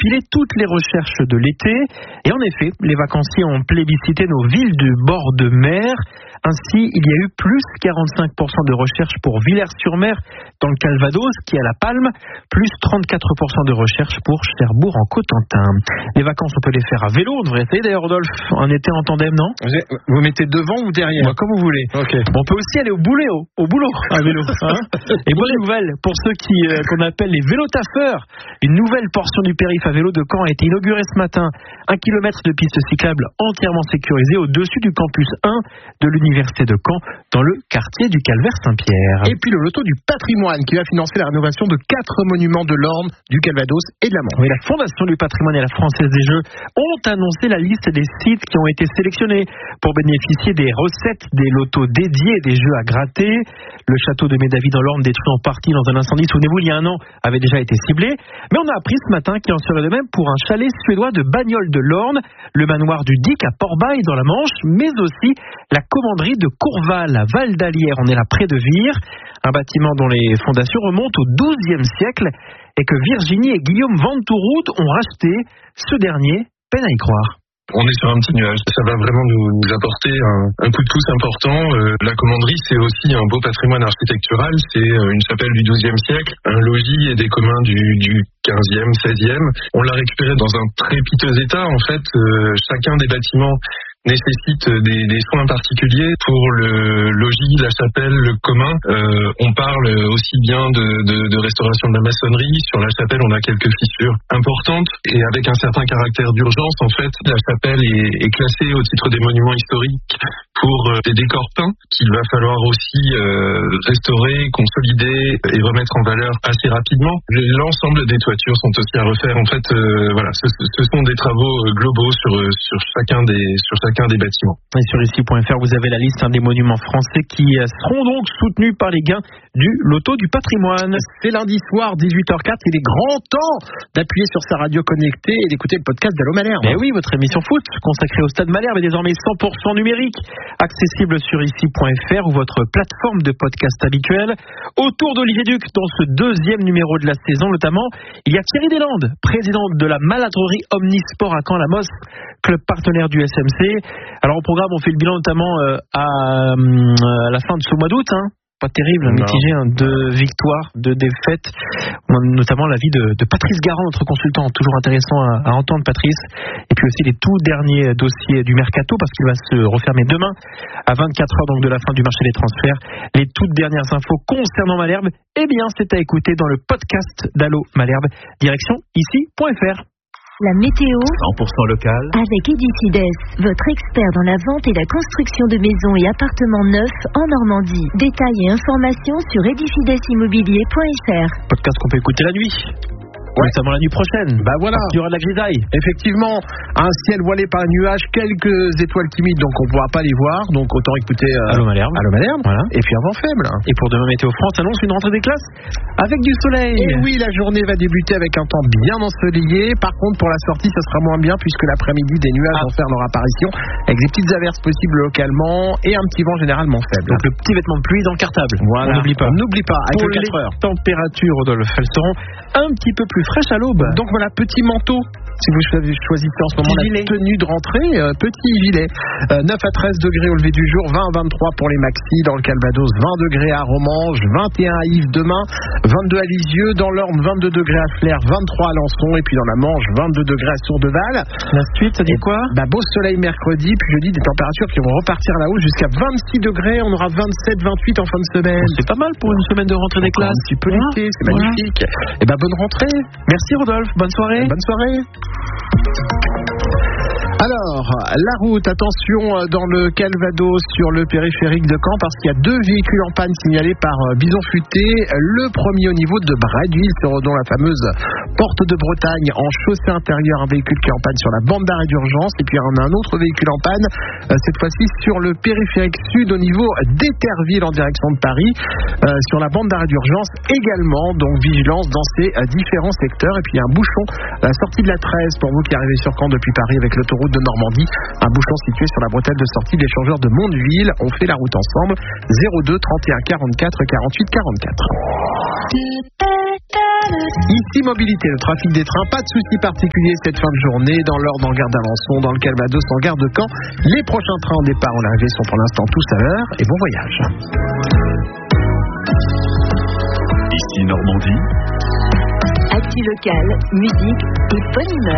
compiler toutes les recherches de l'été. Et en effet, les vacanciers ont plébiscité nos villes du bord de mer. Ainsi, il y a eu plus 45% de recherches pour Villers-sur-Mer dans le Calvados, qui est à La Palme, plus 34% de recherches pour Cherbourg en Cotentin. Les vacances, on peut les faire à vélo, on devrait essayer d'ailleurs, Rodolphe, en été en tandem, non? Vous mettez devant ou derrière? Comme vous voulez. Okay. On peut aussi aller au boulot à vélo. Hein. Et bonne nouvelle pour ceux qu'on appelle les vélotaffeurs. Une nouvelle portion du périph' à vélo de Caen a été inaugurée ce matin. 1 kilomètre de piste cyclable entièrement sécurisée au-dessus du campus 1 de l'université de Caen, dans le quartier du Calvaire-Saint-Pierre. Et puis le loto du patrimoine qui va financer la rénovation de 4 monuments de l'Orne, du Calvados et de la Manche. Oui, la Fondation du patrimoine et la Française des Jeux ont annoncé la liste des sites qui ont été sélectionnés pour bénéficier des recettes des lotos dédiés des jeux à gratter. Le château de Médavy dans l'Orne, détruit en partie dans un incendie, souvenez-vous, il y a un an, avait déjà été ciblé. Mais on a appris ce matin qu'il en serait de même pour un chalet suédois de Bagnoles de l'Orne, le manoir du Dic à Port-Bail dans la Manche, mais aussi la commanderie de Courval à Val d'Alière, on est là près de Vire, un bâtiment dont les fondations remontent au XIIe siècle et que Virginie et Guillaume Ventouroud ont racheté. Ce dernier peine à y croire. On est sur un petit nuage. Ça va vraiment nous apporter un coup de pouce important. La commanderie, c'est aussi un beau patrimoine architectural. C'est une chapelle du XIIe siècle, un logis et des communs du XVe, XVIe. On l'a récupéré dans un très piteux état. En fait, chacun des bâtiments nécessite des soins particuliers pour le logis, la chapelle, le commun. On parle aussi bien de restauration de la maçonnerie. Sur la chapelle, on a quelques fissures importantes et avec un certain caractère d'urgence. En fait, la chapelle est classée au titre des monuments historiques pour des décors peints qu'il va falloir aussi restaurer, consolider et remettre en valeur assez rapidement. L'ensemble des toitures sont aussi à refaire. En fait, voilà, ce sont des travaux globaux sur chacun des bâtiments. Et sur ici.fr, vous avez la liste des monuments français qui seront donc soutenus par les gains du loto du patrimoine. C'est lundi soir, 18h04. Il est grand temps d'appuyer sur sa radio connectée et d'écouter le podcast d'Allô Malherbe. Mais oui, votre émission foot consacrée au Stade Malherbe est désormais 100% numérique, accessible sur ici.fr ou votre plateforme de podcast habituelle. Autour d'Olivier Duc, dans ce deuxième numéro de la saison notamment, il y a Thierry Deslandes, président de la maladrerie Omnisport à Caen-la-Mosse, club partenaire du SMC. Alors au programme, on fait le bilan notamment à la fin de ce mois d'août. Pas terrible, mitigé, 2 victoires, 2 défaites. On a notamment l'avis de Patrice Garand, notre consultant, toujours intéressant à entendre Patrice. Et puis aussi les tout derniers dossiers du Mercato, parce qu'il va se refermer demain à 24 heures donc de la fin du marché des transferts. Les toutes dernières infos concernant Malherbe, eh bien c'est à écouter dans le podcast d'Allô Malherbe, direction ici.fr. La météo 100% local avec Edicides, votre expert dans la vente et la construction de maisons et appartements neufs en Normandie. Détails et informations sur edifidesimmobilier.fr. Podcast qu'on peut écouter la nuit. Ouais. Notamment la nuit prochaine. Bah voilà. Il y aura de la grisaille. Effectivement, un ciel voilé par un nuage, quelques étoiles timides, donc on ne pourra pas les voir. Donc autant écouter Allô Malherbe. Voilà. Et puis un vent faible. Et pour demain, Météo France annonce une rentrée des classes avec du soleil. Et oui, la journée va débuter avec un temps bien ensoleillé. Par contre, pour la sortie, ça sera moins bien puisque l'après-midi, des nuages vont faire leur apparition avec des petites averses possibles localement et un petit vent généralement faible. Donc le petit vêtement de pluie dans le cartable. Voilà. On n'oublie pas. On n'oublie pas. Avec pour le 4 les heures. Températures, Rodolphe, elles seront un petit peu plus fraîches à l'aube. Donc voilà, petit manteau. Si vous choisissez en ce moment la tenue de rentrée, petit gilet. 9 à 13 degrés au lever du jour, 20 à 23 pour les maxis dans le Calvados, 20 degrés à Romange, 21 à Yves demain, 22 à Lisieux, dans l'Orne 22 degrés à Flers, 23 à Lançon et puis dans la Manche 22 degrés à Sourdeval. La suite, ça dit quoi? Beau soleil mercredi, puis jeudi des températures qui vont repartir à la hausse jusqu'à 26 degrés, on aura 27, 28 en fin de semaine. C'est pas mal pour une semaine de rentrée des classes. Un petit peu l'été, c'est magnifique. Et bonne rentrée. Merci Rodolphe, bonne soirée. Bonne soirée. Alors, la route, attention dans le Calvados sur le périphérique de Caen parce qu'il y a 2 véhicules en panne signalés par Bison Futé. Le premier au niveau de Bradeville, sur dont la fameuse porte de Bretagne en chaussée intérieure, un véhicule qui est en panne sur la bande d'arrêt d'urgence. Et puis on a un autre véhicule en panne, cette fois-ci sur le périphérique sud au niveau d'Éterville en direction de Paris, sur la bande d'arrêt d'urgence également. Donc vigilance dans ces différents secteurs. Et puis il y a un bouchon à la sortie de la 13 pour vous qui arrivez sur Caen depuis Paris avec l'autoroute de Normandie, un bouchon situé sur la bretelle de sortie de l'échangeur de Mondeville. On fait la route ensemble. 02 31 44 48 44. Ici Mobilité, le trafic des trains, pas de soucis particuliers cette fin de journée. Dans l'Orne, en gare d'Alençon, dans le Calvados, en gare de Caen. Les prochains trains en départ en arrivée sont pour l'instant tous à l'heure. Et bon voyage. Ici Normandie. Actu locale, musique et bonne humeur.